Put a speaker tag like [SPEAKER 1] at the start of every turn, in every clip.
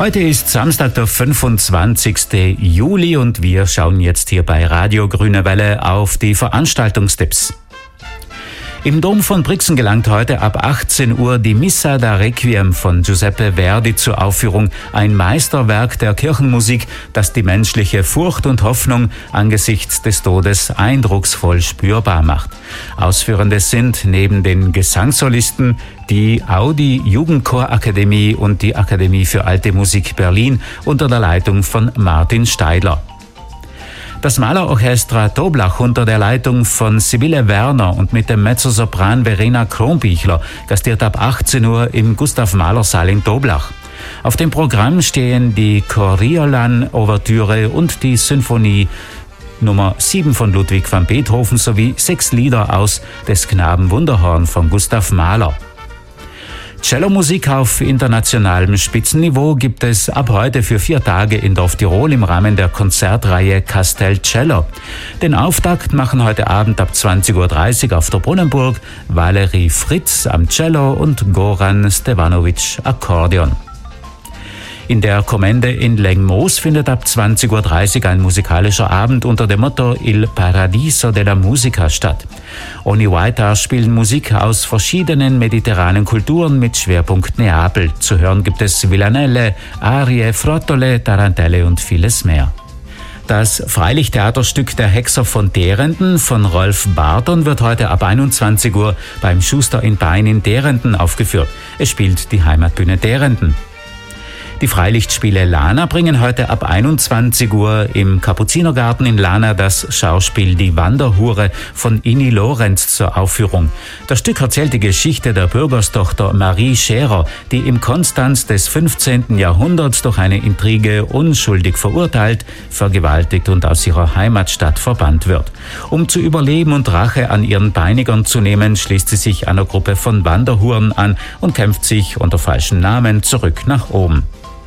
[SPEAKER 1] Heute ist Samstag, der 25. Juli und wir schauen jetzt hier bei Radio Grüne Welle auf die Veranstaltungstipps. Im Dom von Brixen gelangt heute ab 18 Uhr die Missa da Requiem von Giuseppe Verdi zur Aufführung. Ein Meisterwerk der Kirchenmusik, das die menschliche Furcht und Hoffnung angesichts des Todes eindrucksvoll spürbar macht. Ausführende sind neben den Gesangssolisten die Audi Jugendchorakademie und die Akademie für Alte Musik Berlin unter der Leitung von Martin Steidler. Das Malerorchester Toblach unter der Leitung von Sibylle Werner und mit dem Mezzosopran Verena Kronbichler gastiert ab 18 Uhr im Gustav-Mahler-Saal in Toblach. Auf dem Programm stehen die Coriolan-Ouvertüre und die Sinfonie Nummer 7 von Ludwig van Beethoven sowie 6 Lieder aus des Knaben Wunderhorn von Gustav Mahler. Cellomusik auf internationalem Spitzenniveau gibt es ab heute für 4 Tage in Dorf Tirol im Rahmen der Konzertreihe Castel Cello. Den Auftakt machen heute Abend ab 20.30 Uhr auf der Brunnenburg Valerie Fritz am Cello und Goran Stevanovic Akkordeon. In der Kommende in Lengmoos findet ab 20.30 Uhr ein musikalischer Abend unter dem Motto Il Paradiso della Musica statt. Oni Whitehouse spielen Musik aus verschiedenen mediterranen Kulturen mit Schwerpunkt Neapel. Zu hören gibt es Villanelle, Arie, Frottole, Tarantelle und vieles mehr. Das Freilichttheaterstück Der Hexer von Derenden von Rolf Barton wird heute ab 21 Uhr beim Schuster in Pein in Derenden aufgeführt. Es spielt die Heimatbühne Derenden. Die Freilichtspiele Lana bringen heute ab 21 Uhr im Kapuzinergarten in Lana das Schauspiel Die Wanderhure von Inni Lorenz zur Aufführung. Das Stück erzählt die Geschichte der Bürgerstochter Marie Scherer, die im Konstanz des 15. Jahrhunderts durch eine Intrige unschuldig verurteilt, vergewaltigt und aus ihrer Heimatstadt verbannt wird. Um zu überleben und Rache an ihren Peinigern zu nehmen, schließt sie sich einer Gruppe von Wanderhuren an und kämpft sich unter falschem Namen zurück nach oben.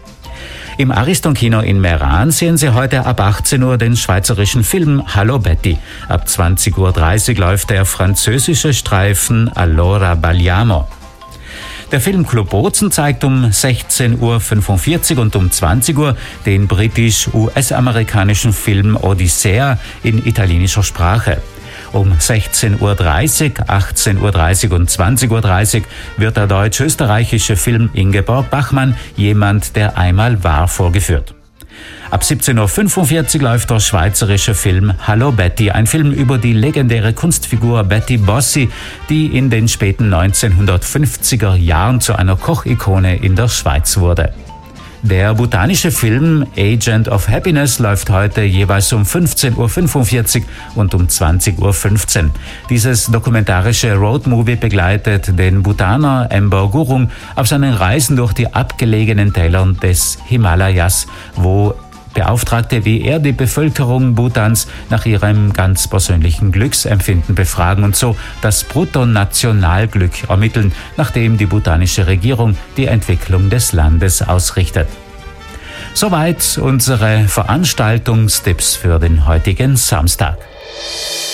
[SPEAKER 1] Im Ariston-Kino in Meran sehen Sie heute ab 18 Uhr den schweizerischen Film Hallo Betty. Ab 20.30 Uhr läuft der französische Streifen Allora Balliamo. Der Filmclub Bozen zeigt um 16.45 Uhr und um 20 Uhr den britisch-US-amerikanischen Film Odyssea in italienischer Sprache. Um 16.30 Uhr, 18.30 Uhr und 20.30 Uhr wird der deutsch-österreichische Film Ingeborg Bachmann, Jemand, der einmal war, vorgeführt. Ab 17.45 Uhr läuft der schweizerische Film Hallo Betty, ein Film über die legendäre Kunstfigur Betty Bossi, die in den späten 1950er Jahren zu einer Kochikone in der Schweiz wurde. Der botanische Film Agent of Happiness läuft heute jeweils um 15.45 Uhr und um 20.15 Uhr. Dieses dokumentarische Roadmovie begleitet den Bhutaner Ember Gurung auf seinen Reisen durch die abgelegenen Täler des Himalayas, wo Beauftragte wie er die Bevölkerung Bhutans nach ihrem ganz persönlichen Glücksempfinden befragen und so das Bruttonationalglück ermitteln, nachdem die bhutanische Regierung die Entwicklung des Landes ausrichtet. Soweit unsere Veranstaltungstipps für den heutigen Samstag.